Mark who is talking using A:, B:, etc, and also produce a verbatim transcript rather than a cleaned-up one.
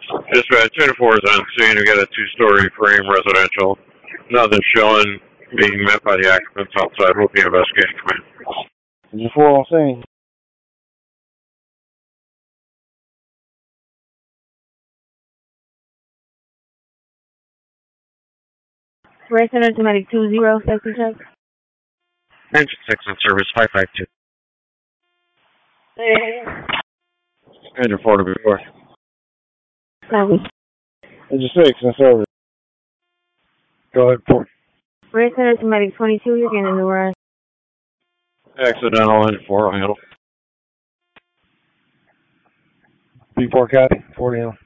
A: Dispatch, two four is on scene. We got a two-story frame residential. Nothing showing being met by the occupants outside. We'll be investigating. Come in.
B: two four on scene.
C: Red Center to medic two zero, safety check.
A: Engine six on service, five five two.
C: Hey.
A: Engine four to be four.
C: Copy.
B: Engine six in service. Go ahead, four.
C: Red Center to medic twenty-two, you're getting in the run.
A: Accidental, engine four, I'll handle.
B: B four copy, forty on.